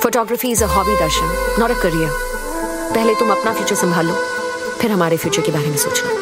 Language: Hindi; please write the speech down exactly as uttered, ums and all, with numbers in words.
Photography is a hobby Darshan, not a career. पहले तुम अपना फ्यूचर संभालो, फिर हमारे फ्यूचर के बारे में सोचना।